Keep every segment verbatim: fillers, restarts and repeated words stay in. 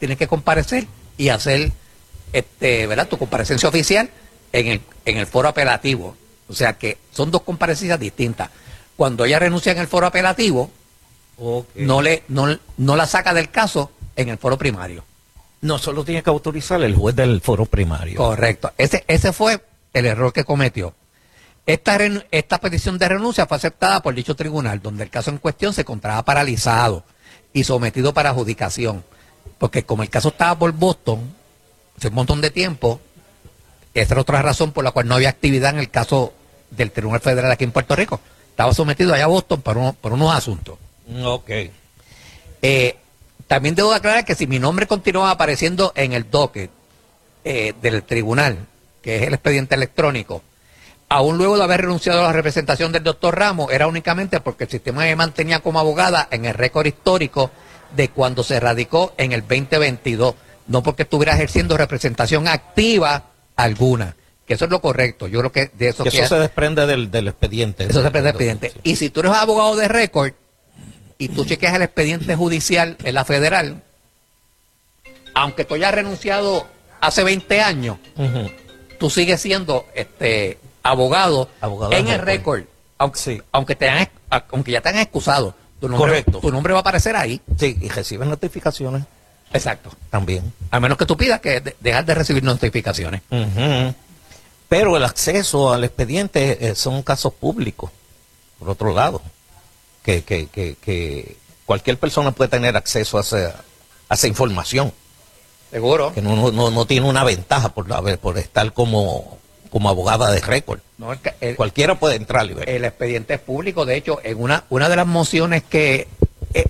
tienes que comparecer y hacer este, ¿verdad? Tu comparecencia oficial en el, en el foro apelativo. O sea que son dos comparecencias distintas. Cuando ella renuncia en el foro apelativo, okay. no, le, no, no la saca del caso en el foro primario. No, solo tiene que autorizar el juez del foro primario. Correcto. Ese, ese fue el error que cometió. Esta, esta petición de renuncia fue aceptada por dicho tribunal, donde el caso en cuestión se encontraba paralizado y sometido para adjudicación. Porque como el caso estaba por Boston, hace un montón de tiempo, esa era otra razón por la cual no había actividad en el caso del Tribunal Federal aquí en Puerto Rico. Estaba sometido allá a Boston por, uno, por unos asuntos. Ok. Eh, también debo aclarar que si mi nombre continuaba apareciendo en el docket eh, del tribunal, que es el expediente electrónico, aún luego de haber renunciado a la representación del doctor Ramos, era únicamente porque el sistema me mantenía como abogada en el récord histórico de cuando se radicó en el veinte veintidós, no porque estuviera ejerciendo representación activa alguna, que eso es lo correcto. Yo creo que de eso que eso queda, se desprende del, del expediente. Eso se desprende del expediente. Sí. Y si tú eres abogado de récord y tú chequeas el expediente judicial en la federal, aunque tú hayas renunciado hace veinte años, uh-huh. tú sigues siendo este abogado, abogado en el récord, aunque, sí. aunque, te han, aunque ya te han excusado. Tu nombre, Correcto. Tu nombre va a aparecer ahí. Sí, y recibes notificaciones. Exacto. También. A menos que tú pidas que de, dejar de recibir notificaciones. Uh-huh. Pero el acceso al expediente eh, son casos públicos, por otro lado. Que, que, que, que cualquier persona puede tener acceso a esa, a esa información. Seguro. Que no, no, no tiene una ventaja por, por estar como, como abogada de récord. No, el, el, Cualquiera puede entrar y ver. El expediente es público. De hecho, en una, una de las mociones que eh,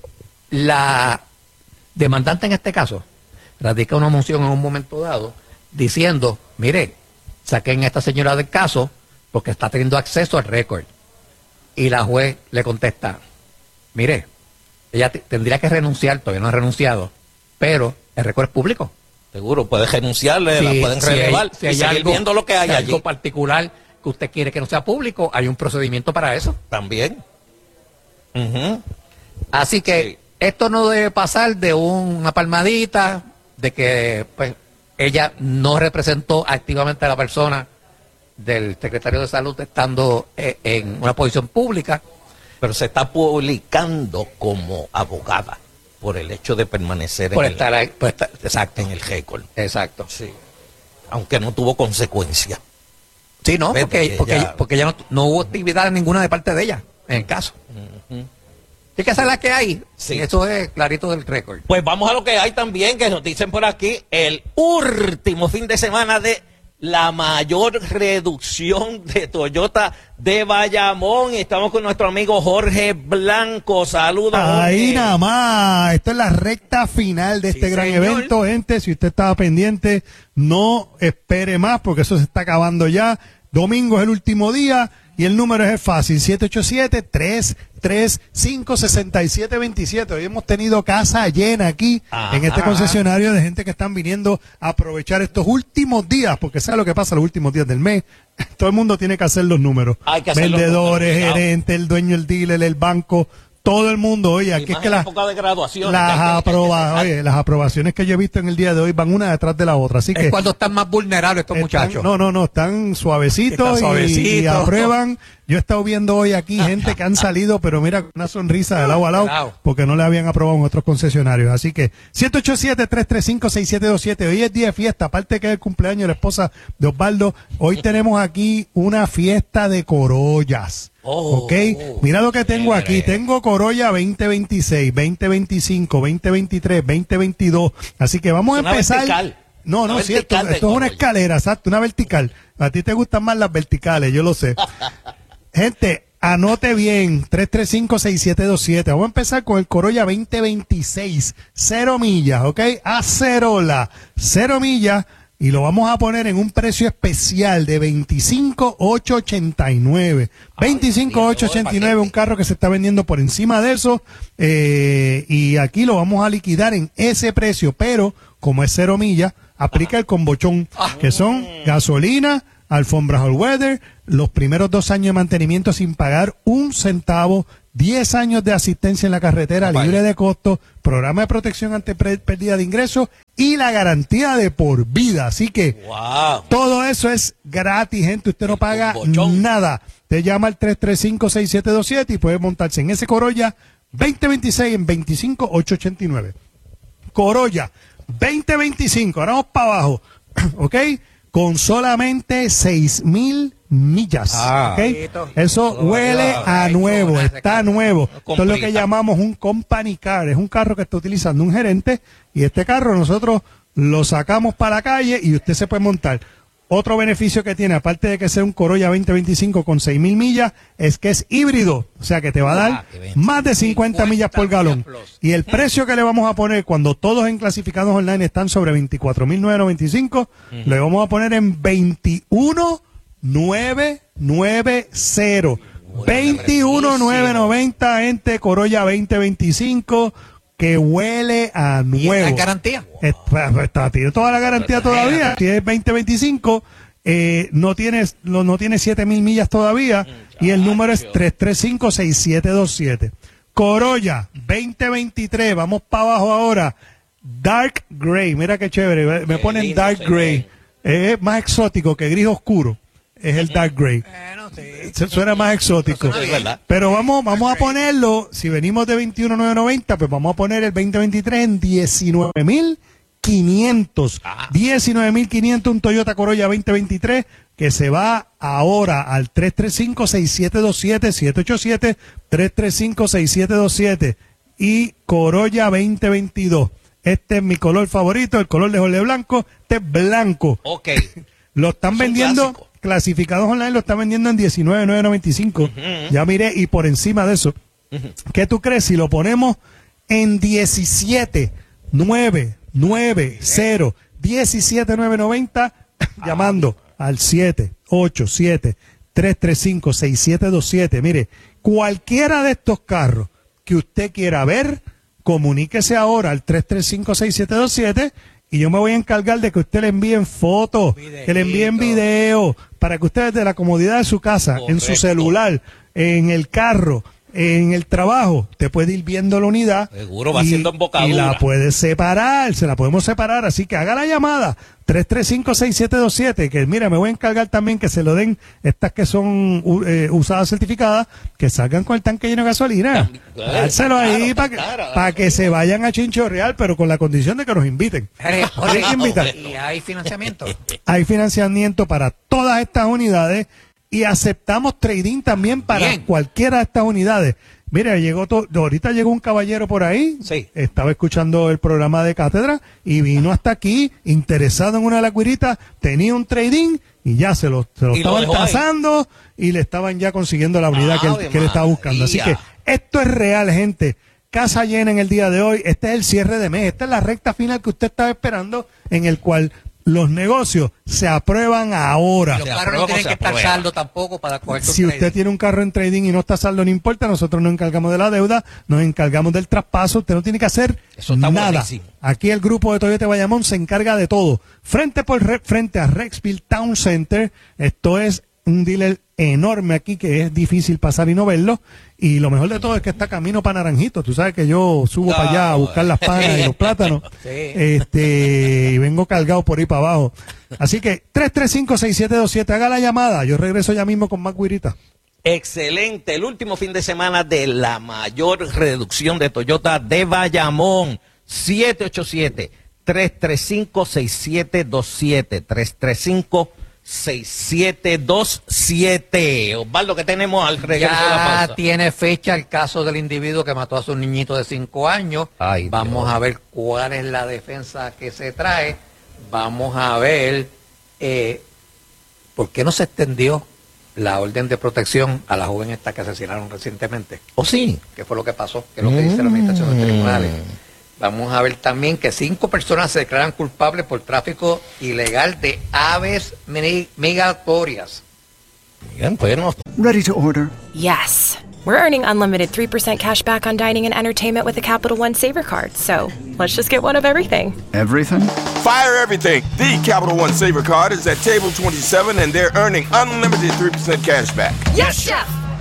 la demandante en este caso radica una moción en un momento dado diciendo, mire, saquen a esta señora del caso porque está teniendo acceso al récord. Y la juez le contesta, mire, ella t- tendría que renunciar, todavía no ha renunciado, pero el récord es público. Seguro, puede renunciarle, si, la pueden si relevar hay, si y hay seguir algo, viendo lo que hay si allí. algo particular que usted quiere que no sea público, hay un procedimiento para eso. También. Uh-huh. Así que sí. esto no debe pasar de una palmadita, de que pues ella no representó activamente a la persona del secretario de salud estando eh, en una posición pública. Pero se está publicando como abogada por el hecho de permanecer por en, estar el, ahí, por estar, exacto. en el récord. Exacto. Sí. Aunque no tuvo consecuencia. Sí, no, porque, porque, porque, ya... porque ya no, no hubo actividad ninguna de parte de ella en el caso. Uh-huh. ¿Qué que hacer la que hay? Sí. Eso es clarito del récord. Pues vamos a lo que hay también, que nos dicen por aquí, el último fin de semana de la mayor reducción de Toyota de Bayamón. Estamos con nuestro amigo Jorge Blanco. Saludos, Jorge. Ahí nada más. Esto es la recta final de este sí, gran señor. evento, gente. Si usted estaba pendiente, no espere más porque eso se está acabando ya. Domingo es el último día y el número es fácil, siete ocho siete, tres tres cinco, seis siete dos siete. Hoy hemos tenido casa llena aquí Ajá. en este concesionario de gente que están viniendo a aprovechar estos últimos días, porque ¿sabe lo que pasa los últimos días del mes? Todo el mundo tiene que hacer los números. Hay que hacer Vendedores, los números, gerentes, el dueño del dealer, el banco, todo el mundo. Oye, aquí es que la, época de graduación, las, aproba, oye, las aprobaciones que yo he visto en el día de hoy van una detrás de la otra. Así es que cuando están más vulnerables estos están, muchachos. No, no, no, están suavecitos, están suavecitos. Y, y aprueban. Yo he estado viendo hoy aquí gente que han salido, pero mira, con una sonrisa de lado a lado, porque no le habían aprobado en otros concesionarios. Así que siete ocho siete, tres tres cinco, seis siete dos siete. Hoy es día de fiesta, aparte que es el cumpleaños de la esposa de Osvaldo. Hoy tenemos aquí una fiesta de Corollas. Oh, ok, mira lo que tengo aquí. Tengo Corolla veinte veintiséis, veinte veinticinco, veinte veintitrés, veinte veintidós. Así que vamos una a empezar. Vertical. No, no, sí, esto, esto es una escalera, exacto, una vertical. A ti te gustan más las verticales, yo lo sé. Gente, anote bien, tres tres cinco, seis siete dos siete. Vamos a empezar con el Corolla veinte veintiséis, cero millas, ¿ok? Acerola, cero millas, y lo vamos a poner en un precio especial de veinticinco mil ochocientos ochenta y nueve. veinticinco mil ochocientos ochenta y nueve, un carro que se está vendiendo por encima de eso, eh, y aquí lo vamos a liquidar en ese precio, pero como es cero millas, aplica el combochón, que son gasolina, alfombras all weather, los primeros dos años de mantenimiento sin pagar un centavo diez años de asistencia en la carretera, Opa, libre de costo, programa de protección ante pre- pérdida de ingresos y la garantía de por vida. Así que Wow. todo eso es gratis, gente. Usted no paga bochón. nada. Te llama al tres tres cinco, seis siete dos siete y puede montarse en ese Corolla veinte veintiséis en veinticinco mil ochocientos ochenta y nueve. Corolla veinte veinticinco, ahora vamos para abajo, ¿ok? Con solamente seis mil millas, Ah. ¿ok? Eso huele a nuevo, está nuevo. Esto es lo que llamamos un company car, es un carro que está utilizando un gerente y este carro nosotros lo sacamos para la calle y usted se puede montar. Otro beneficio que tiene, aparte de que sea un Corolla veinte veinticinco con seis mil millas, es que es híbrido, o sea que te va a dar Ah, qué bien. más de cincuenta millas por galón. Y el precio que le vamos a poner cuando todos en clasificados online están sobre veinticuatro mil novecientos noventa y cinco, le vamos a poner en veintiuno mil novecientos noventa. veintiuno mil novecientos noventa, gente, Corolla veinte veinticinco, que huele a ¿Y nuevo. hay garantía? Está, está, tiene toda la garantía todavía. Si es veinte veinticinco, eh, no tiene no, no tiene siete mil millas todavía. Y el número es tres tres cinco, seis siete dos siete. Corolla veinte veintitrés, vamos para abajo ahora. Dark Gray, mira qué chévere. Me Qué ponen lindo Dark se Gray. Es más exótico que gris oscuro. Es el Dark Gray. Bueno, sí. Se- Suena más exótico. Es verdad. Pero vamos, vamos a ponerlo, si venimos de veintiuno mil novecientos noventa, pues vamos a poner el veinte veintitrés en diecinueve mil quinientos. Ah. diecinueve mil quinientos, un Toyota Corolla veinte veintitrés que se va ahora al tres tres cinco, seis siete dos siete, siete ocho siete, tres tres cinco, seis siete dos siete y Corolla veinte veintidós. Este es mi color favorito, el color de Jorge Blanco, este es blanco. Ok. Lo están Es un vendiendo, clásico. clasificados online, lo están vendiendo en diecinueve mil novecientos noventa y cinco. Ya miré, y por encima de eso, ¿qué tú crees si lo ponemos en diecisiete mil novecientos noventa? diecisiete mil novecientos noventa, llamando al siete ocho siete, tres tres cinco, seis siete dos siete. Mire, cualquiera de estos carros que usted quiera ver, comuníquese ahora al tres tres cinco, seis siete dos siete y yo me voy a encargar de que usted le envíen fotos, que le envíen video, para que usted desde la comodidad de su casa, en su Correcto. celular, en el carro, en el trabajo, te puede ir viendo la unidad. Seguro, va haciendo embocadura. Y la puede separar, se la podemos separar, así que haga la llamada tres tres cinco, seis siete dos siete, que mira, me voy a encargar también que se lo den estas que son u- eh, usadas certificadas, que salgan con el tanque lleno de gasolina. También, claro, Dárselo ahí claro, para que, claro. pa' que se vayan a Chinchorreal, pero con la condición de que nos inviten. Jorge, Hay que invitar. ¿y hay financiamiento? Hay financiamiento para todas estas unidades y aceptamos trading también para Bien. cualquiera de estas unidades. Mira, llegó to- ahorita llegó un caballero por ahí, Sí. estaba escuchando el programa de cátedra y vino hasta aquí interesado en una de las guiritas, tenía un trading y ya se lo, se lo Y lo estaban dejó ahí. tasando y le estaban ya consiguiendo la unidad que él, Ave que él estaba buscando. Así que María. esto es real, gente. Casa llena en el día de hoy. Este es el cierre de mes. Esta es la recta final que usted estaba esperando, en el cual los negocios se aprueban ahora. Los Se carros no aprueba, tienen se que estar aprueba. saldo tampoco para coger tu Si usted crédito. tiene un carro en trading y no está saldo, no importa, nosotros nos encargamos de la deuda, nos encargamos del traspaso, usted no tiene que hacer Eso está nada. buenísimo. Aquí el grupo de Toyota Bayamón se encarga de todo. Frente por re- frente a Rexville Town Center, esto es un dealer enorme aquí que es difícil pasar y no verlo. Y lo mejor de todo es que está camino para Naranjito. Tú sabes que yo subo Ah, para allá a buscar las panas y los plátanos. Sí. Este, y vengo cargado por ahí para abajo. Así que tres tres cinco, seis siete dos siete, haga la llamada. Yo regreso ya mismo con más guirita. Excelente, el último fin de semana de la mayor reducción de Toyota de Bayamón. siete ocho siete, tres tres cinco, seis siete dos siete, tres tres cinco, seis siete dos siete. Osvaldo, ¿qué tenemos al regreso de la Ya pausa? tiene fecha el caso del individuo que mató a su niñito de cinco años. Ay, Vamos Dios. a ver cuál es la defensa que se trae. Vamos a ver eh, por qué no se extendió la orden de protección a la joven esta que asesinaron recientemente. ¿Oh, sí? ¿Qué fue lo que pasó? ¿Qué es lo que dice la administración de tribunales? Vamos a ver también que cinco personas se declaran culpables por tráfico ilegal de aves mi- migratorias. Bien, bueno. Ready to order. Yes. We're earning unlimited three percent cash back on dining and entertainment with a Capital One Saver card. So let's just get one of everything. Everything? Fire everything. The Capital One Saver Card is at table twenty-seven and they're earning unlimited three percent cash back. Yes, Chef!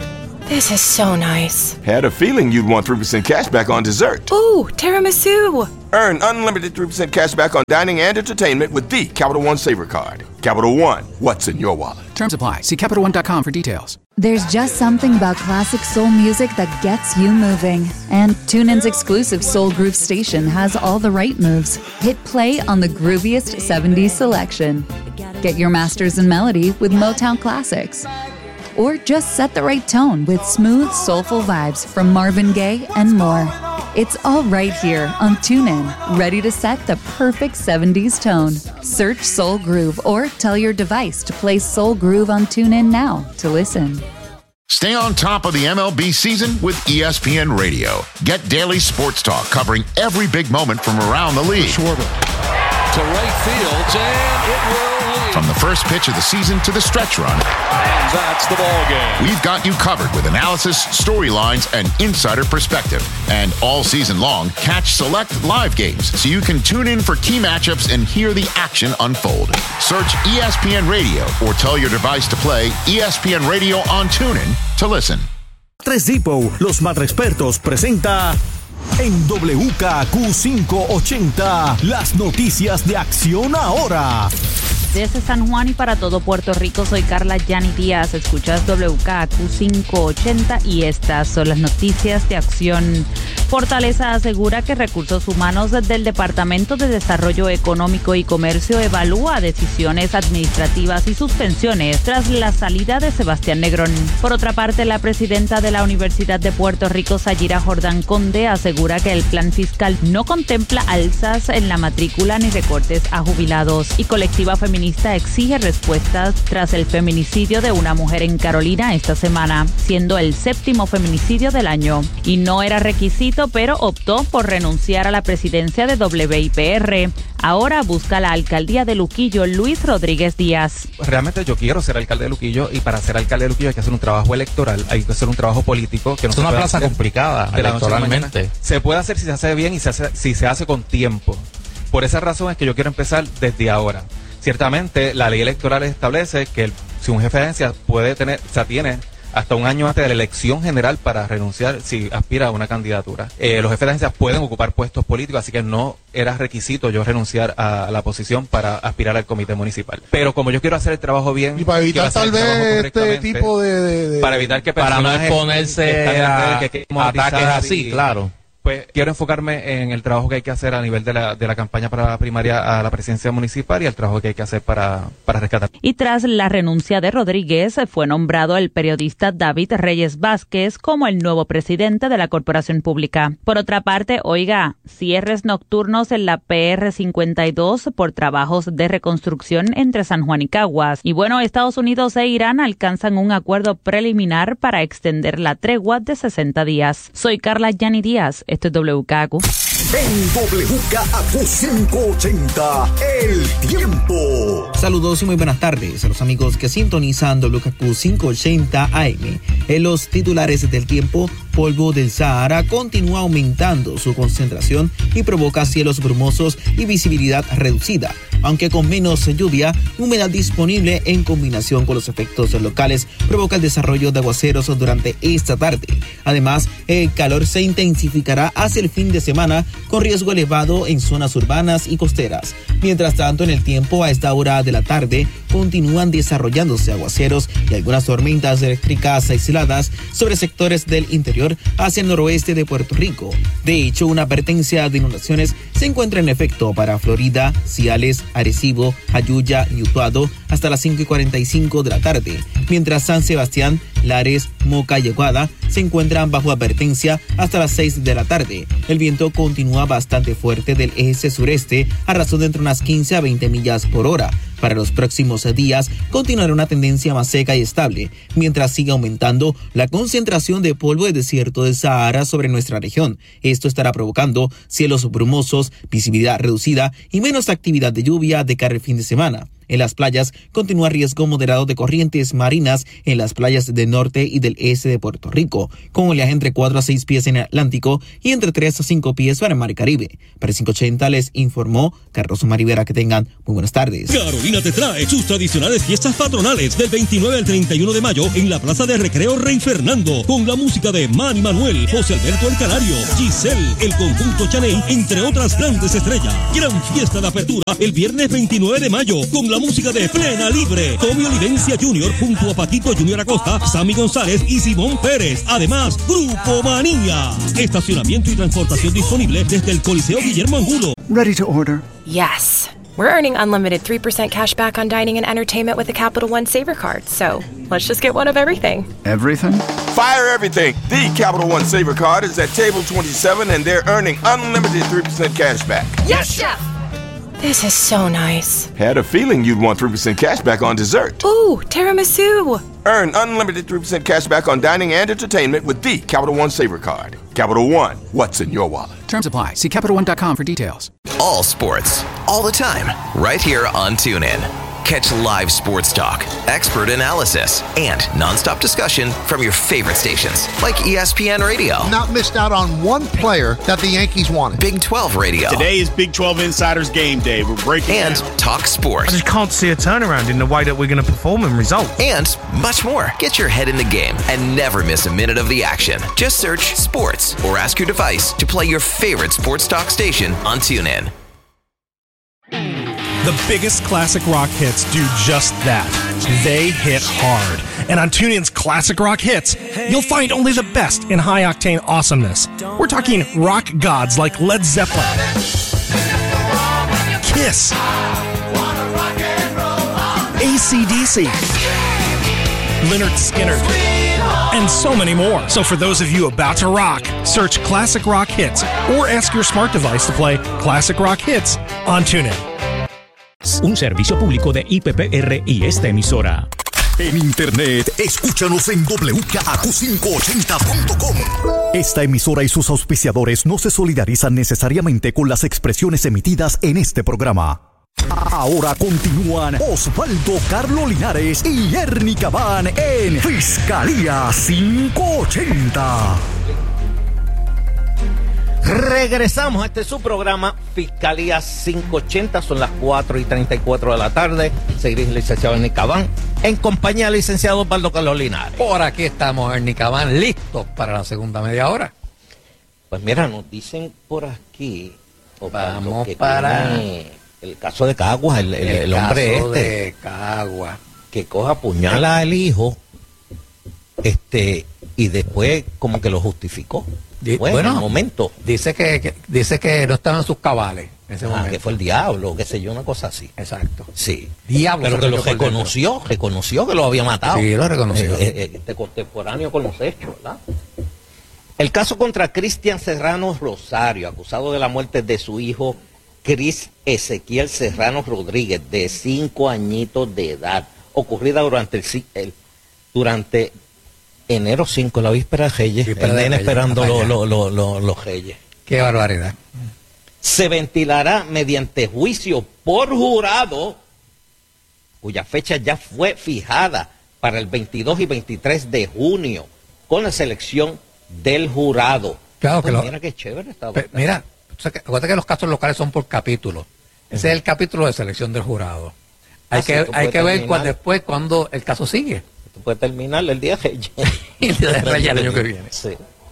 This is so nice. Had a feeling you'd want three percent cash back on dessert. Ooh, tiramisu. Earn unlimited three percent cash back on dining and entertainment with the Capital One Savor Card. Capital One, what's in your wallet? Terms apply. See Capital One dot com for details. There's just something about classic soul music that gets you moving. And TuneIn's exclusive Soul Groove station has all the right moves. Hit play on the grooviest seventies selection. Get your masters in melody with Motown classics. Or just set the right tone with smooth, soulful vibes from Marvin Gaye and more. It's all right here on TuneIn, ready to set the perfect seventies tone. Search Soul Groove or tell your device to play Soul Groove on TuneIn now to listen. Stay on top of the M L B season with E S P N Radio. Get daily sports talk covering every big moment from around the league. Schwarber to right field, and it will lead. From the first pitch of the season to the stretch run. And that's the ball game. We've got you covered with analysis, storylines, and insider perspective. And all season long, catch select live games so you can tune in for key matchups and hear the action unfold. Search E S P N Radio or tell your device to play E S P N Radio on TuneIn to listen. Tres Depot, los Matraexpertos, presenta en W K Q quinientos ochenta las noticias de Acción Ahora. Desde San Juan y para todo Puerto Rico, soy Carla Yanni Díaz. Escuchas W K Q quinientos ochenta y estas son las noticias de Acción. Fortaleza asegura que Recursos Humanos del Departamento de Desarrollo Económico y Comercio evalúa decisiones administrativas y suspensiones tras la salida de Sebastián Negrón. Por otra parte, la presidenta de la Universidad de Puerto Rico, Sayira Jordán Conde, asegura que el plan fiscal no contempla alzas en la matrícula ni recortes a jubilados. Y Colectiva Feminista exige respuestas tras el feminicidio de una mujer en Carolina esta semana, siendo el séptimo feminicidio del año. Y no era requisito, pero optó por renunciar a la presidencia de W I P R. Ahora busca la alcaldía de Luquillo, Luis Rodríguez Díaz. Realmente yo quiero ser alcalde de Luquillo, y para ser alcalde de Luquillo hay que hacer un trabajo electoral, hay que hacer un trabajo político. Que no es una plaza complicada electoralmente. Se puede hacer si se hace bien y se hace, si se hace con tiempo. Por esa razón es que yo quiero empezar desde ahora. Ciertamente la ley electoral establece que el, si un jefe de agencia puede tener, o sea, tiene hasta un año antes de la elección general para renunciar si aspira a una candidatura. Eh, los jefes de agencias pueden ocupar puestos políticos, así que no era requisito yo renunciar a la posición para aspirar al comité municipal. Pero como yo quiero hacer el trabajo bien... Y para evitar tal vez este tipo de, de, de... Para evitar que para no exponerse a, que que a ataques así, y, claro. Pues quiero enfocarme en el trabajo que hay que hacer a nivel de la, de la campaña para la primaria a la presidencia municipal y el trabajo que hay que hacer para, para rescatar. Y tras la renuncia de Rodríguez, fue nombrado el periodista David Reyes Vázquez como el nuevo presidente de la Corporación Pública. Por otra parte, oiga, cierres nocturnos en la P R cincuenta y dos por trabajos de reconstrucción entre San Juan y Caguas. Y bueno, Estados Unidos e Irán alcanzan un acuerdo preliminar para extender la tregua de sesenta días. Soy Carla Yanni Díaz. Esto es W K Q. En W K Q quinientos ochenta, el tiempo. Saludos y muy buenas tardes a los amigos que sintonizan W K Q quinientos ochenta A M. En los titulares del tiempo, polvo del Sahara continúa aumentando su concentración y provoca cielos brumosos y visibilidad reducida, aunque con menos lluvia, humedad disponible en combinación con los efectos locales provoca el desarrollo de aguaceros durante esta tarde. Además, el calor se intensificará hacia el fin de semana con riesgo elevado en zonas urbanas y costeras. Mientras tanto, en el tiempo a esta hora de la tarde continúan desarrollándose aguaceros y algunas tormentas eléctricas aisladas sobre sectores del interior hacia el noroeste de Puerto Rico. De hecho, una advertencia de inundaciones se encuentra en efecto para Florida, Ciales, Arecibo, Jayuya y Utuado hasta las cinco y cuarenta y cinco de la tarde, mientras San Sebastián, Lares, Moca y Aguada se encuentran bajo advertencia hasta las seis de la tarde. El viento continúa bastante fuerte del eje sureste a razón de entre unas quince a veinte millas por hora. Para los próximos días continuará una tendencia más seca y estable, mientras sigue aumentando la concentración de polvo de desierto del Sahara sobre nuestra región. Esto estará provocando cielos brumosos, visibilidad reducida y menos actividad de lluvia de cara al fin de semana. En las playas continúa riesgo moderado de corrientes marinas en las playas del norte y del este de Puerto Rico, con oleaje entre cuatro a seis pies en el Atlántico y entre tres a cinco pies para el Mar Caribe. Para cinco ochenta les informó Carlos Omar Rivera. Que tengan muy buenas tardes. Carolina te trae sus tradicionales fiestas patronales del veintinueve al treinta y uno de mayo en la Plaza de Recreo Rey Fernando, con la música de Manny Manuel, José Alberto El Canario, Giselle, el conjunto Chanel, entre otras grandes estrellas. Gran fiesta de apertura el viernes veintinueve de mayo con la música de Plena Libre, Tommy Olivencia junior junto a Paquito Junior Acosta, Sammy González y Simón Pérez. Además, Grupo Manía. Estacionamiento y transportación disponible desde el Coliseo Guillermo Angulo. Ready to order? Yes. We're earning unlimited three percent cash back on dining and entertainment with the Capital One Saver Card, so let's just get one of everything. Everything? Fire everything. The Capital One Saver Card is at table twenty-seven and they're earning unlimited three percent cash back. Yes, Chef! This is so nice. Had a feeling you'd want three percent cash back on dessert. Ooh, tiramisu. Earn unlimited three percent cash back on dining and entertainment with the Capital One Saver Card. Capital One, what's in your wallet? Terms apply. See Capital One dot com for details. All sports, all the time, right here on TuneIn. Catch live sports talk, expert analysis, and nonstop discussion from your favorite stations, like E S P N Radio. Not missed out on one player that the Yankees wanted. Big twelve Radio. Today is Big twelve Insiders Game Day. We're breaking And down. Talk Sports. I just can't see a turnaround in the way that we're going to perform and result. And much more. Get your head in the game and never miss a minute of the action. Just search Sports or ask your device to play your favorite sports talk station on TuneIn. The biggest classic rock hits do just that. They hit hard. And on TuneIn's Classic Rock Hits, you'll find only the best in high-octane awesomeness. We're talking rock gods like Led Zeppelin, Kiss, A C D C, Lynyrd Skynyrd, and so many more. So for those of you about to rock, search Classic Rock Hits or ask your smart device to play Classic Rock Hits on TuneIn. Un servicio público de I P P R y esta emisora. En internet, escúchanos en doble u K A Q quinientos ochenta punto com. Esta emisora y sus auspiciadores no se solidarizan necesariamente con las expresiones emitidas en este programa. Ahora continúan Osvaldo Carlo Linares y Ernie Cabán en Fiscalía quinientos ochenta. Regresamos a este su programa Fiscalía quinientos ochenta, son las cuatro y treinta y cuatro de la tarde. Se dirige el licenciado Ernie Cabán en compañía del licenciado Osvaldo Carlos Linares. Por aquí estamos, Ernie Cabán, listos para la segunda media hora. Pues mira, nos dicen por aquí, Osvaldo, vamos que para el caso de Caguas, el, el, el, el hombre caso este de Caguas, que coja puñala al hijo, este, y después como que lo justificó. Di, bueno, bueno, en el momento. Dice que, que dice que no estaba en sus cabales en ese ah, momento. Que fue el diablo, qué sé yo, una cosa así. Exacto. Sí. Diablo. Pero que lo reconoció, reconoció que lo había matado. Sí, lo reconoció. Eh, eh, este contemporáneo con los hechos, ¿verdad? El caso contra Cristian Serrano Rosario, acusado de la muerte de su hijo Cris Ezequiel Serrano Rodríguez, de cinco añitos de edad, ocurrida durante el, el durante enero cinco, la víspera de Reyes, el nene esperando los lo, lo, lo, lo Reyes. Qué barbaridad. Se ventilará mediante juicio por jurado, cuya fecha ya fue fijada para el veintidós y veintitrés de junio, con la selección del jurado. Claro pues que mira lo, qué chévere está. Pe, mira, acuérdate que los casos locales son por capítulos. Ese uh-huh. es el capítulo de selección del jurado. Hay ah, que, sí, hay que ver cuál, después cuando el caso sigue. Tú puedes terminar el día de Reyes. El día de Reyes el año que viene. Sí.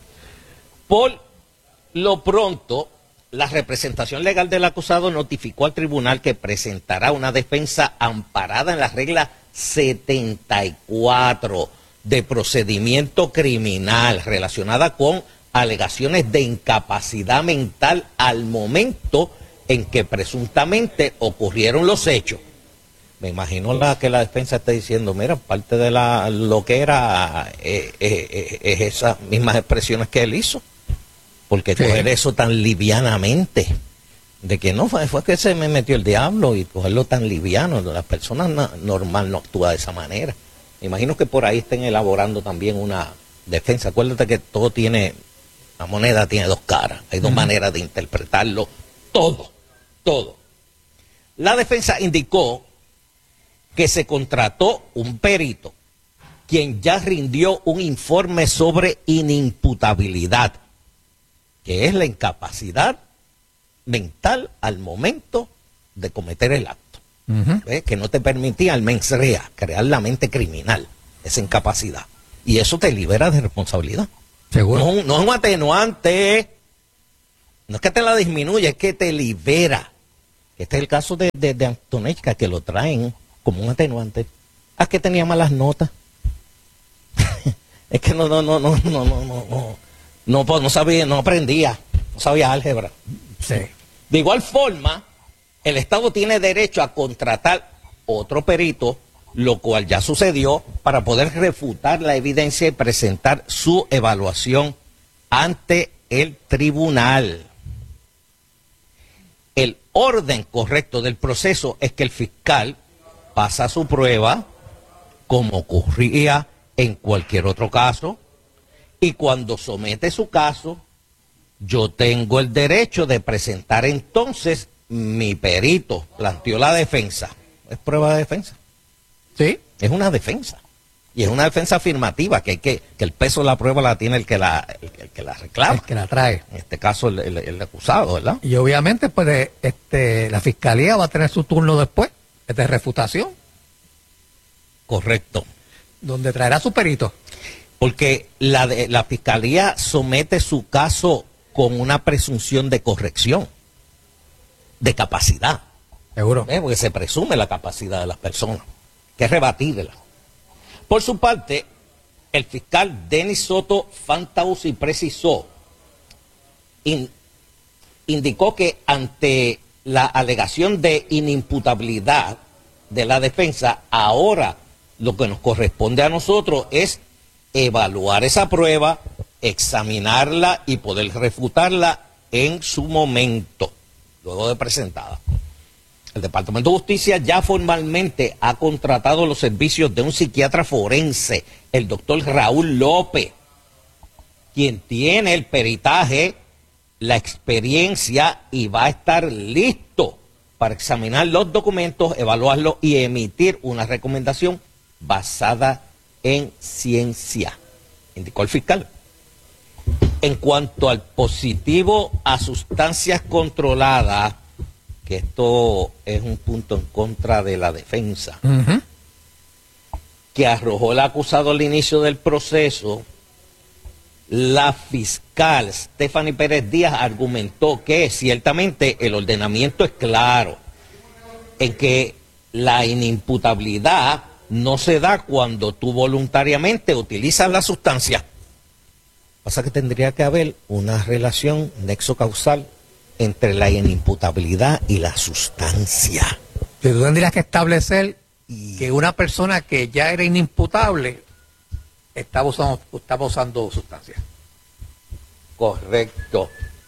Por lo pronto, la representación legal del acusado notificó al tribunal que presentará una defensa amparada en la regla setenta y cuatro de procedimiento criminal relacionada con alegaciones de incapacidad mental al momento en que presuntamente ocurrieron los hechos. Me imagino la, que la defensa está diciendo, mira, parte de la lo que era eh, eh, eh, es esas mismas expresiones que él hizo. Porque sí. Coger eso tan livianamente, de que no, fue, fue que se me metió el diablo y cogerlo tan liviano, las personas no, normal no actúan de esa manera. Me imagino que por ahí estén elaborando también una defensa. Acuérdate que todo tiene, la moneda tiene dos caras, hay dos uh-huh. maneras de interpretarlo, todo, todo. La defensa indicó que se contrató un perito, quien ya rindió un informe sobre inimputabilidad, que es la incapacidad mental al momento de cometer el acto. Uh-huh. ¿Ves? Que no te permitía el mens rea, crear la mente criminal, esa incapacidad. Y eso te libera de responsabilidad. Seguro. No, no es un atenuante, no es que te la disminuya, es que te libera. Este es el caso de, de, de Antonechka, que lo traen como un atenuante. ¿A que tenía malas notas? Es que no, no, no, no, no, no, no, no, no, no sabía, no aprendía, no sabía álgebra. Sí. De igual forma, el Estado tiene derecho a contratar otro perito, lo cual ya sucedió, para poder refutar la evidencia y presentar su evaluación ante el tribunal. El orden correcto del proceso es que el fiscal pasa su prueba, como ocurría en cualquier otro caso, y cuando somete su caso, yo tengo el derecho de presentar entonces mi perito. Planteó la defensa. ¿Es prueba de defensa? Sí. Es una defensa. Y es una defensa afirmativa, que hay que, que el peso de la prueba la tiene el que la, el, el que la reclama. El que la trae. En este caso el, el, el acusado, ¿verdad? Y obviamente pues de, este, la fiscalía va a tener su turno después, de refutación. Correcto. Donde traerá su perito. Porque la, de, la fiscalía somete su caso con una presunción de corrección, de capacidad. Seguro. ¿Eh? Porque se presume la capacidad de las personas, que es rebatirla. Por su parte, el fiscal Denis Soto Fantauci precisó, in, indicó que ante la alegación de inimputabilidad de la defensa, ahora lo que nos corresponde a nosotros es evaluar esa prueba, examinarla y poder refutarla en su momento, luego de presentada. El Departamento de Justicia ya formalmente ha contratado los servicios de un psiquiatra forense, el doctor Raúl López, quien tiene el peritaje, la experiencia y va a estar listo para examinar los documentos, evaluarlos y emitir una recomendación basada en ciencia, indicó el fiscal. En cuanto al positivo a sustancias controladas, que esto es un punto en contra de la defensa, uh-huh. que arrojó el acusado al inicio del proceso, la fiscal Stephanie Pérez Díaz argumentó que ciertamente el ordenamiento es claro, en que la inimputabilidad no se da cuando tú voluntariamente utilizas la sustancia. Pasa que tendría que haber una relación nexo causal entre la inimputabilidad y la sustancia. Pero tú tendrías que establecer que una persona que ya era inimputable estaba usando, estaba usando sustancias. Correcto.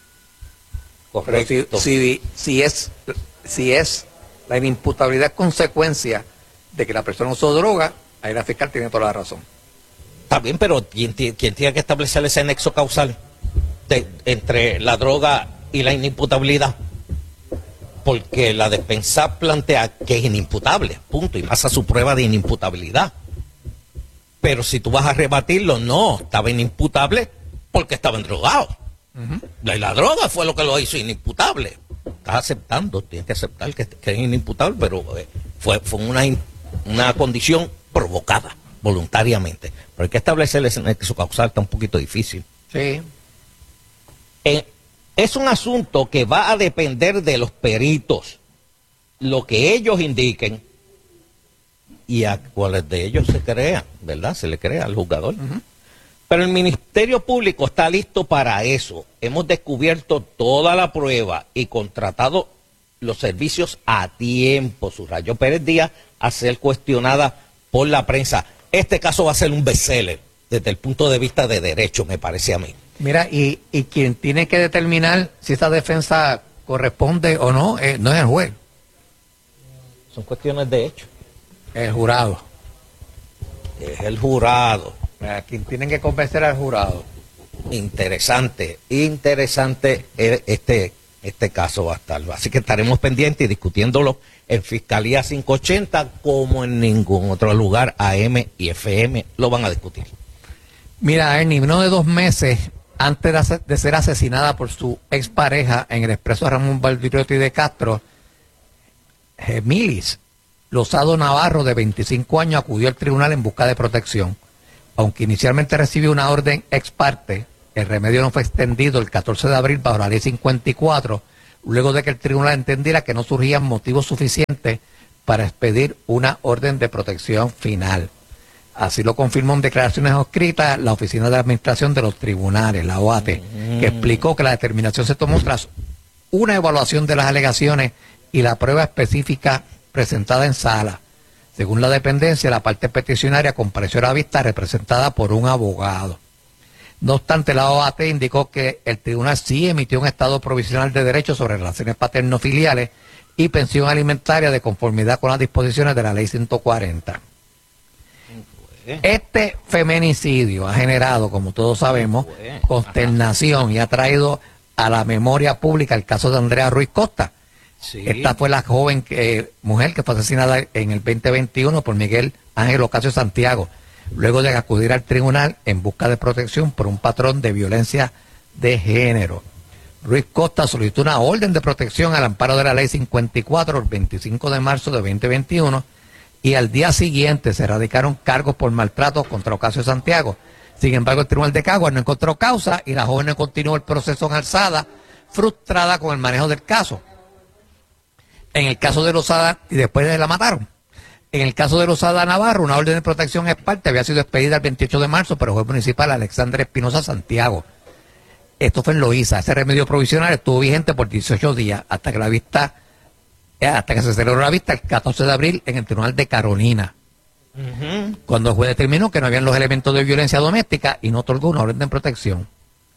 Correcto. Si, si, si, es, si es la inimputabilidad es consecuencia de que la persona usó droga, ahí la fiscal tiene toda la razón. Está bien, pero ¿quién, quién tiene que establecer ese nexo causal de, entre la droga y la inimputabilidad? Porque la defensa plantea que es inimputable, punto, y pasa su prueba de inimputabilidad. Pero si tú vas a rebatirlo, no, estaba inimputable porque estaba endrogado. Uh-huh. La, la droga fue lo que lo hizo inimputable. Estás aceptando, tienes que aceptar que, que es inimputable, pero eh, fue, fue una, una condición provocada voluntariamente. Pero hay que establecer ese nexo causal, está un poquito difícil. Sí. Eh, es un asunto que va a depender de los peritos, lo que ellos indiquen y a cuáles de ellos se crean, ¿verdad? Se le crea al juzgador. Uh-huh. Pero el Ministerio Público está listo para eso. Hemos descubierto toda la prueba y contratado los servicios a tiempo. Subrayó Pérez Díaz a ser cuestionada por la prensa. Este caso va a ser un bestseller desde el punto de vista de derecho, me parece a mí. Mira, y, y quien tiene que determinar si esa defensa corresponde o no, eh, no es el juez. Son cuestiones de hecho. El jurado. Es el jurado. Mira, quien tiene que convencer al jurado. Interesante, interesante este, este caso va a estar. Así que estaremos pendientes y discutiéndolo en Fiscalía quinientos ochenta como en ningún otro lugar. A M y F M lo van a discutir. Mira, Ernie, menos de dos meses antes de, ase- de ser asesinada por su expareja en el expreso Ramón Valdiriotti de Castro, Gemilis Lozado Navarro, de veinticinco años, acudió al tribunal en busca de protección. Aunque inicialmente recibió una orden ex parte, el remedio no fue extendido el catorce de abril bajo la ley cincuenta y cuatro, luego de que el tribunal entendiera que no surgían motivos suficientes para expedir una orden de protección final. Así lo confirmó en declaraciones escritas la Oficina de Administración de los Tribunales, la O A T, mm. que explicó que la determinación se tomó tras una evaluación de las alegaciones y la prueba específica presentada en sala. Según la dependencia, la parte peticionaria compareció a la vista representada por un abogado. No obstante, la O A T indicó que el tribunal sí emitió un estado provisional de derecho sobre relaciones paterno-filiales y pensión alimentaria de conformidad con las disposiciones de la ley ciento cuarenta. Este feminicidio ha generado, como todos sabemos, consternación y ha traído a la memoria pública el caso de Andrea Ruiz Costa. Sí. Esta fue la joven que, mujer que fue asesinada en el veinte veintiuno por Miguel Ángel Ocasio Santiago, luego de acudir al tribunal en busca de protección por un patrón de violencia de género. Ruiz Costa solicitó una orden de protección al amparo de la ley cincuenta y cuatro el veinticinco de marzo de veinte veintiuno y al día siguiente se radicaron cargos por maltrato contra Ocasio Santiago. Sin embargo, el tribunal de Caguas no encontró causa y la joven no continuó el proceso en alzada, frustrada con el manejo del caso. En el caso de Lozada, y después la mataron. En el caso de Lozada Navarro, una orden de protección ex parte había sido expedida el veintiocho de marzo por el juez municipal Alexander Espinosa Santiago. Esto fue en Loíza. Ese remedio provisional estuvo vigente por dieciocho días hasta que la vista, hasta que se celebró la vista el catorce de abril en el tribunal de Carolina. Uh-huh. Cuando el juez determinó que no habían los elementos de violencia doméstica y no otorgó una orden de protección.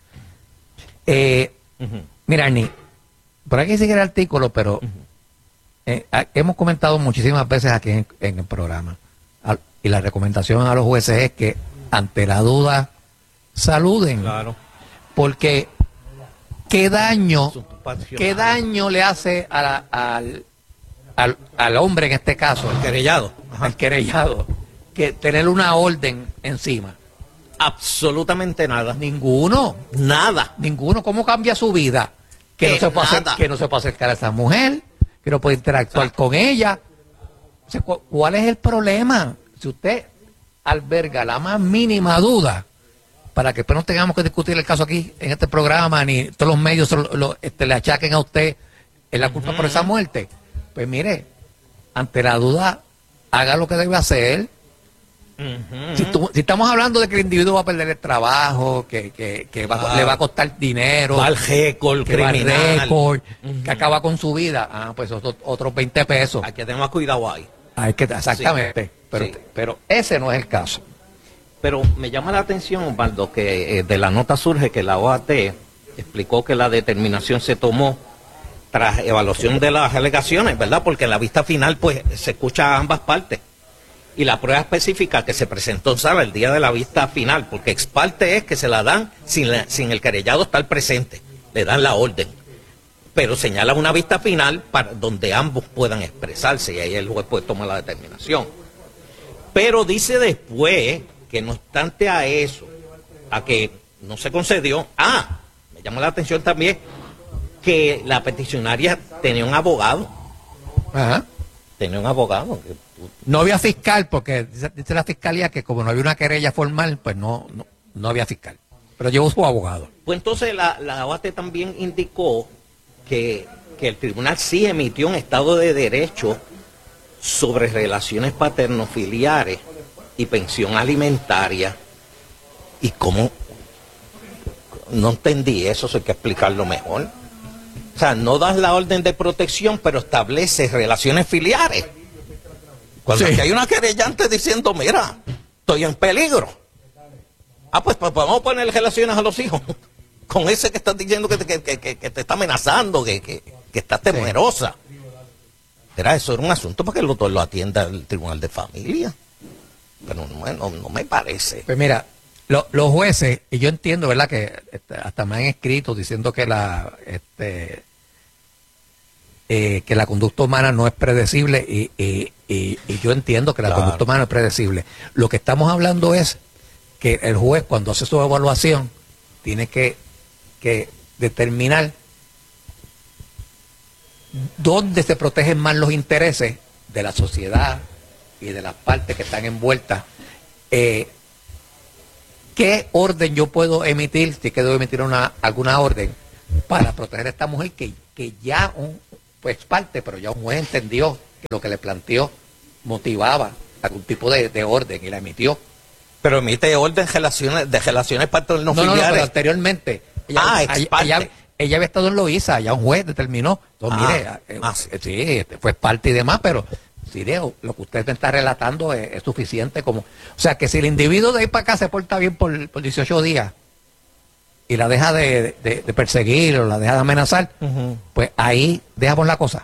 Eh, uh-huh. Mira, Ernie, por aquí sigue el artículo, pero uh-huh. eh, hemos comentado muchísimas veces aquí en, en el programa, al, y la recomendación a los jueces es que ante la duda saluden. Claro. Porque qué daño, qué daño le hace a la, al, al, al hombre en este caso, el querellado, al querellado, que tener una orden encima. Absolutamente nada. Ninguno. Nada. Ninguno. ¿Cómo cambia su vida? Que, no se, puede hacer, que no se puede acercar a esa mujer, que no puede interactuar o sea, con ella. O sea, ¿cuál es el problema? Si usted alberga la más mínima duda, para que después no tengamos que discutir el caso aquí en este programa, ni todos los medios lo, lo, este, le achaquen a usted en la culpa uh-huh. por esa muerte, pues mire, ante la duda, haga lo que debe hacer. Uh-huh. Si, tú, si estamos hablando de que el individuo va a perder el trabajo, que, que, que va, ah, le va a costar dinero, va al récord criminal, récord, uh-huh. que acaba con su vida, ah, pues otros, otros veinte pesos. Hay que tener más cuidado ahí. Hay que, exactamente, sí. Pero, sí. pero ese no es el caso. Pero me llama la atención, Osvaldo, que eh, de la nota surge que la O A T explicó que la determinación se tomó tras evaluación de las alegaciones, ¿verdad? Porque en la vista final, pues, se escucha a ambas partes. Y la prueba específica que se presentó en sala el día de la vista final, porque ex parte es que se la dan sin, la, sin el querellado estar presente, le dan la orden. Pero señala una vista final para donde ambos puedan expresarse y ahí el juez puede tomar la determinación. Pero dice después que no obstante a eso, a que no se concedió, ah, me llama la atención también que la peticionaria tenía un abogado. Ajá. Tenía un abogado. No había fiscal, porque dice, dice la fiscalía que como no había una querella formal, pues no, no, no había fiscal. Pero llevó su abogado. Pues entonces la, la O A T también indicó que, que el tribunal sí emitió un estado de derecho sobre relaciones paterno-filiares y pensión alimentaria. ¿Y cómo? No entendí eso, eso hay que explicarlo mejor. O sea, no das la orden de protección, pero estableces relaciones filiares. Cuando sí. hay una querellante diciendo, mira, estoy en peligro. Ah, pues, pues vamos a poner relaciones a los hijos. Con ese que estás diciendo que te, que, que, que te está amenazando, que, que, que está temerosa. Sí. Era eso, era un asunto para que lo, lo atienda el Tribunal de Familia. Pero no, no, no me parece. Pues mira, lo, los jueces, y yo entiendo, ¿verdad?, que este, hasta me han escrito diciendo que la este eh, que la conducta humana no es predecible y, y, y, y yo entiendo que la Claro. conducta humana es predecible. Lo que estamos hablando es que el juez, cuando hace su evaluación, tiene que, que determinar dónde se protegen más los intereses de la sociedad y de las partes que están envueltas. Eh, ¿Qué orden yo puedo emitir, si que debo emitir una, alguna orden para proteger a esta mujer que, que ya un, pues parte, pero ya un juez entendió que lo que le planteó motivaba algún tipo de, de orden y la emitió? Pero emite orden de relaciones, de relaciones paternales no No, no, no, filiares. pero anteriormente. Ella, Ah, ella, ex parte. ella, ella había estado en Loíza, ya un juez determinó. Entonces, Ah, mire, eh, ah. eh, sí, este, fue parte y demás, pero sí, Leo, lo que usted me está relatando es, es suficiente como... O sea, que si el individuo de ahí para acá se porta bien por, por dieciocho días y la deja de, de, de perseguir o la deja de amenazar, Ujú. pues ahí dejamos la cosa.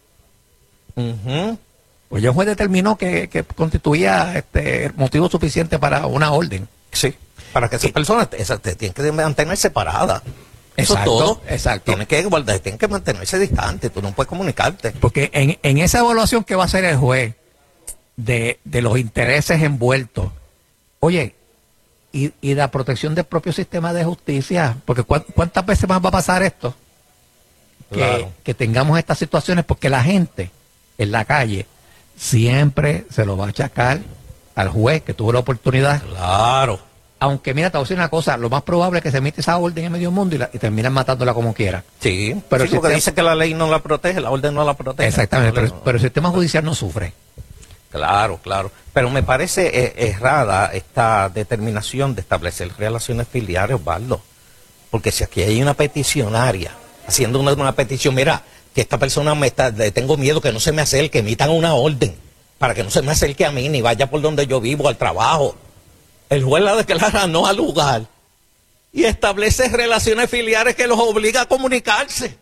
Ujú. Pues ya un juez determinó que, que constituía este motivo suficiente para una orden. Sí, para que esas personas esas, te- tienen que mantener separadas. Eso es Exacto, todo. exacto. Tienen que guardar, tienen que mantenerse distantes, tú no puedes comunicarte. Porque en, en esa evaluación que va a hacer el juez de, de los intereses envueltos, oye, y, y la protección del propio sistema de justicia, porque cuán- ¿cuántas veces más va a pasar esto? Que, Claro. que tengamos estas situaciones, porque la gente en la calle siempre se lo va a achacar al juez que tuvo la oportunidad. Claro. Aunque mira, te voy a decir una cosa, lo más probable es que se emite esa orden en medio mundo y, la, y terminan matándola como quiera. Sí, Pero pero el sí, porque sistema- dice que la ley no la protege, la orden no la protege. Exactamente, La ley pero, no- pero el sistema judicial no sufre. Claro, claro. Pero me parece eh, errada esta determinación de establecer relaciones filiares, Osvaldo. Porque si aquí hay una peticionaria haciendo una, una petición, mira, que esta persona me está, le tengo miedo que no se me acerque, emitan una orden para que no se me acerque a mí ni vaya por donde yo vivo, al trabajo. El juez la declara no al lugar y establece relaciones filiares que los obliga a comunicarse.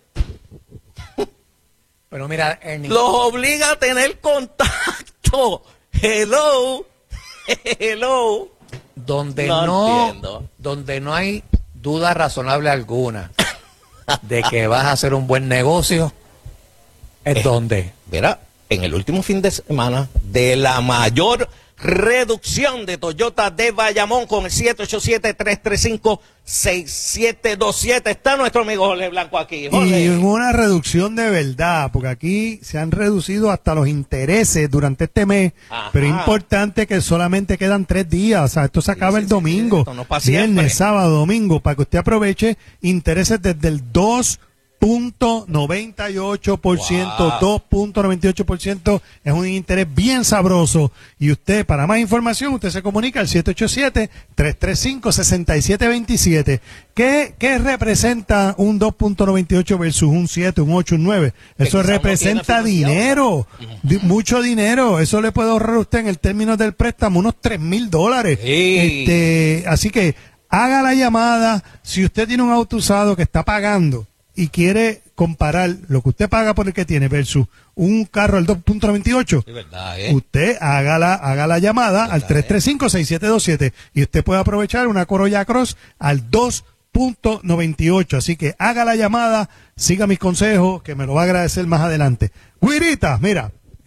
Pero mira, Ernie, Los obliga a tener contacto. Hello. Hello. donde No no, entiendo. donde no hay duda razonable alguna de que vas a hacer un buen negocio, es Eh, donde. Mira, en el último fin de semana de la mayor reducción de Toyota de Bayamón con el siete ocho siete, tres tres cinco, seis siete dos siete. Está nuestro amigo Jorge Blanco aquí. Y Jorge. una reducción de verdad, porque aquí se han reducido hasta los intereses durante este mes, Ajá. pero es importante que solamente quedan tres días, o sea, esto se acaba el domingo, esto no es pa' siempre. viernes, sábado, domingo, para que usted aproveche intereses desde el dos punto noventa y ocho por ciento, Wow. dos punto noventa y ocho por ciento es un interés bien sabroso. Y usted, para más información, usted se comunica al siete ocho siete, tres tres cinco, seis siete dos siete. ¿Qué, ¿Qué representa un dos punto noventa y ocho versus un siete, un ocho, un nueve? Que Eso quizá no representa tiene financiado. dinero, di- mucho dinero. Eso le puede ahorrar a usted en el término del préstamo unos tres mil dólares. Sí. Este, así que haga la llamada. Si usted tiene un auto usado que está pagando y quiere comparar lo que usted paga por el que tiene versus un carro al dos punto noventa y ocho, Sí, verdad, ¿eh? usted haga la, haga la llamada al tres tres cinco, seis siete dos siete y usted puede aprovechar una Corolla Cross al dos punto noventa y ocho. Así que haga la llamada, siga mis consejos, que me lo va a agradecer más adelante. Guirita, mira,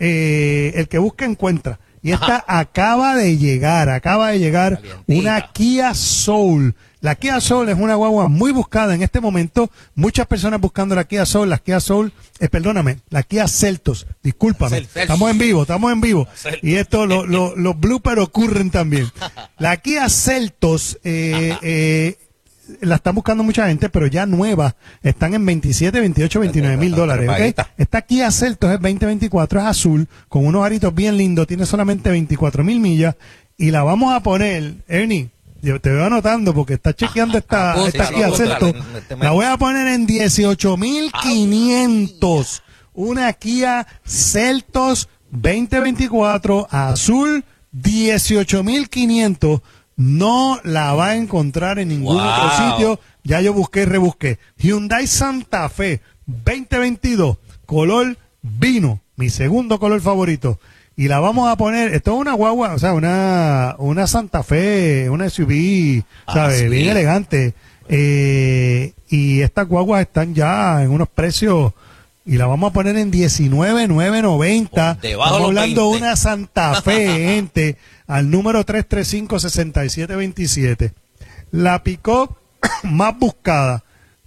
eh, el que busca encuentra. Y esta acaba de llegar, acaba de llegar una Kia Soul. La Kia Soul es una guagua muy buscada en este momento. Muchas personas buscando la Kia Soul. La Kia Soul, eh, perdóname, la Kia Celtos. Discúlpame. Celtos. Estamos en vivo, estamos en vivo. Celtos. Y esto, lo- lo- los bloopers ocurren también. La Kia Celtos, eh, eh, la están buscando mucha gente, pero ya nuevas. Están en veintisiete, veintiocho, veintinueve mil dólares. ¿Ok? Paguita. Esta Kia Celtos es veinte veinticuatro, es azul, con unos aritos bien lindos, tiene solamente veinticuatro mil millas. Y la vamos a poner, Ernie, yo te veo anotando porque está chequeando esta, ah, esta sí, Kia sí, Celtos. dale, méteme. La voy a poner en dieciocho mil quinientos. Una Kia Celtos veinte veinticuatro, azul, dieciocho mil quinientos. No la va a encontrar en ningún Wow. otro sitio. Ya yo busqué y rebusqué. Hyundai Santa Fe veinte veintidós, color vino, mi segundo color favorito. Y la vamos a poner, esto es una guagua, o sea, una, una Santa Fe, una S U V, ¿sabes? Ah, sí. Bien elegante. Eh, y estas guaguas están ya en unos precios y la vamos a poner en diecinueve mil novecientos noventa. Estamos hablando de una Santa Fe, gente, al número tres tres cinco, seis siete dos siete. La pick-up más buscada,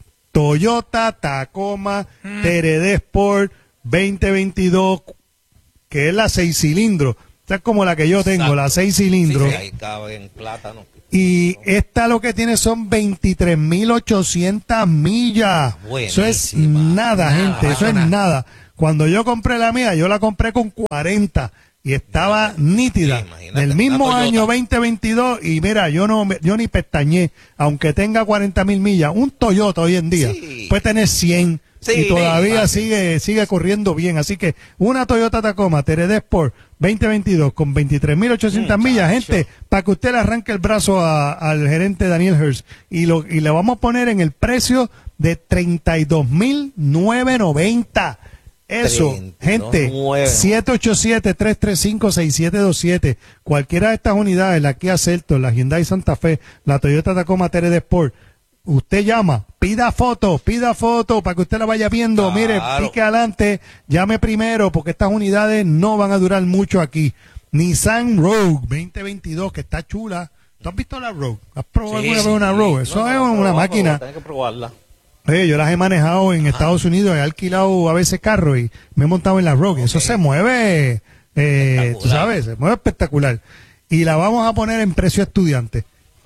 Toyota Tacoma mm. T R D Sport veinte veintidós, que es la seis cilindros. Esta es como la que yo tengo, exacto, la seis cilindros. Sí, ahí cabe en plátano. Y esta lo que tiene son veintitrés mil ochocientas millas. Buenísima. Eso es nada, nada gente, eso es nada. Cuando yo compré la mía, yo la compré con cuarenta y estaba sí, nítida. Sí, del mismo año veinte veintidós, y mira, yo no yo ni pestañé, aunque tenga cuarenta mil millas. Un Toyota hoy en día sí. puede tener cien. Sí, y todavía sí, sigue sigue corriendo bien. Así que una Toyota Tacoma T R D Sport veinte veintidós con veintitrés mil ochocientas millas, gente, para que usted le arranque el brazo a, al gerente Daniel Hurst. Y, lo, y le vamos a poner en el precio de treinta y dos mil novecientos noventa. Eso, gente, siete ocho siete, tres tres cinco, seis siete dos siete. Cualquiera de estas unidades, la Kia Seltos, la Hyundai Santa Fe, la Toyota Tacoma T R D Sport, usted llama, pida fotos, pida fotos para que usted la vaya viendo. Claro. Mire, pique adelante, llame primero, porque estas unidades no van a durar mucho aquí. Nissan Rogue veinte veintidós, que está chula. ¿Tú has visto la Rogue? ¿Has probado sí, alguna vez sí, una Rogue? Eso no, es no, una no, máquina. Tienes que probarla. Oye, yo las he manejado en Ajá. Estados Unidos, he alquilado a veces carros y me he montado en la Rogue. Okay. Eso se mueve, eh, tú sabes, se mueve espectacular. Y la vamos a poner en precio estudiante.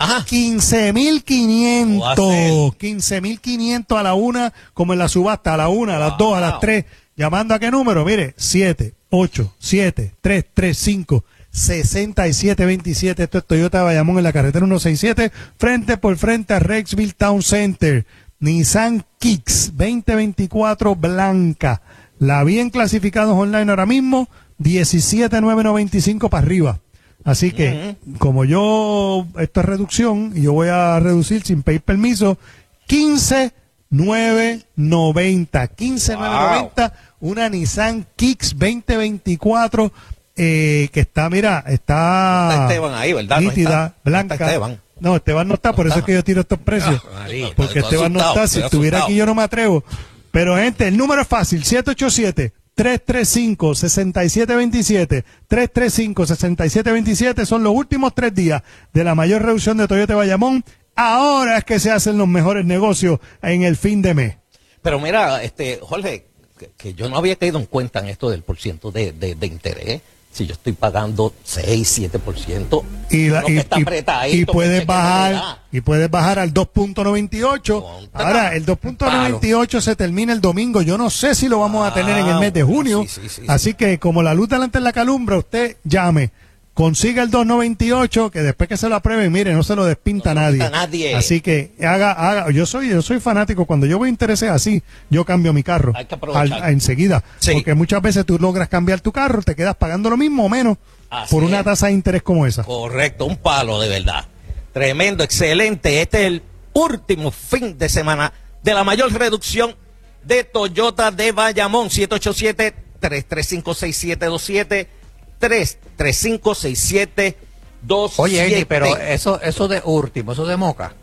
quince mil quinientos, quince mil quinientos a la una, como en la subasta, a la una, a las dos, a las tres. ¿Llamando a qué número? Mire, siete ocho siete, tres tres cinco, seis siete dos siete. Esto es Toyota de Bayamón en la carretera ciento sesenta y siete, frente por frente a Rexville Town Center. Nissan Kicks veinte veinticuatro blanca. La bien clasificados online ahora mismo, diecisiete mil novecientos noventa y cinco para arriba. Así que, uh-huh. como yo, esto es reducción, y yo voy a reducir sin pedir permiso, quince mil novecientos noventa. quince mil novecientos noventa, wow. Una Nissan Kicks veinte veinticuatro, eh, que está, mira, está... Está Esteban ahí, ¿verdad? Nítida, no está, blanca. No está Esteban. No, Esteban no está, no por está. Eso es que yo tiro estos precios. Ah, María, porque Esteban asustado, no está, si estuviera asustado. Aquí yo no me atrevo. Pero, gente, el número es fácil, siete ocho siete, tres tres cinco, seis siete dos siete, tres tres cinco, seis siete dos siete. Son los últimos tres días de la mayor reducción de Toyota Bayamón. Ahora es que se hacen los mejores negocios en el fin de mes. Pero mira, este Jorge, que, que yo no había caído en cuenta en esto del por ciento de, de, de interés. Si yo estoy pagando seis, siete por ciento, y, la, y, y, y puedes bajar y puedes bajar al dos punto noventa y ocho. Contra. Ahora, el dos punto noventa y ocho se termina el domingo. Yo no sé si lo vamos a tener en el mes de junio. Sí, sí, sí, así sí. que, como la luz delante en la calumbra, usted llame. Consiga el dos noventa y ocho, que después que se lo aprueben, mire, no se lo despinta no nadie. nadie. Así que haga, haga, yo soy, yo soy fanático, cuando yo voy a intereses así, yo cambio mi carro. Hay que aprovechar. Al, enseguida. Sí. Porque muchas veces tú logras cambiar tu carro, te quedas pagando lo mismo o menos así por una es. Tasa de interés como esa. Correcto, un palo de verdad. Tremendo, excelente. Este es el último fin de semana de la mayor reducción de Toyota de Bayamón. siete ocho siete, tres tres cinco, seis siete dos siete. tres tres cinco, seis siete dos siete. Oye, Eddie, pero eso eso de último, eso de Moca.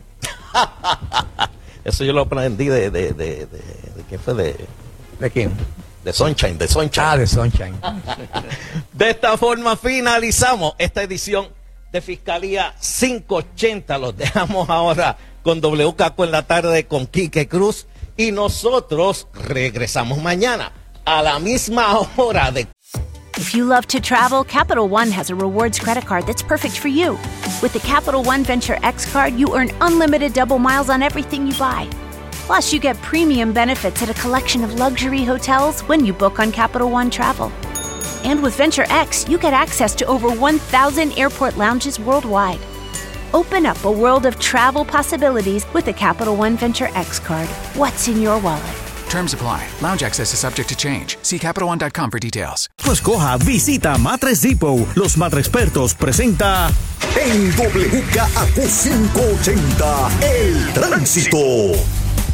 Eso yo lo aprendí de, de, de, de, de ¿quién fue? De, ¿De quién? De Sunshine, de Sunshine. Ah, de Sunshine. De esta forma finalizamos esta edición de Fiscalía quinientos ochenta. Los dejamos ahora con W K Q en la tarde con Quique Cruz. Y nosotros regresamos mañana a la misma hora de... If you love to travel, Capital One has a rewards credit card that's perfect for you. With the Capital One Venture X card, you earn unlimited double miles on everything you buy. Plus, you get premium benefits at a collection of luxury hotels when you book on Capital One Travel. And with Venture X, you get access to over one thousand airport lounges worldwide. Open up a world of travel possibilities with the Capital One Venture X card. What's in your wallet? Terms apply. Lounge access is subject to change. See Capital One dot com for details. Pues coja, visita Matres Depot. Los Matrespertos presenta en W K A Q quinientos ochenta El Tránsito.